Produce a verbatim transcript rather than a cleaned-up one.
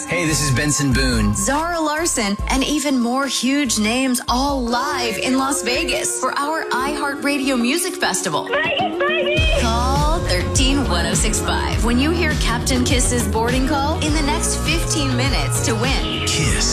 Hey, this is Benson Boone. Zara Larson, and even more huge names all live in Las Vegas for our iHeartRadio Music Festival. Vegas, baby! Call thirteen one oh six five when you hear Captain Kiss's boarding call in the next fifteen minutes to win. Kiss.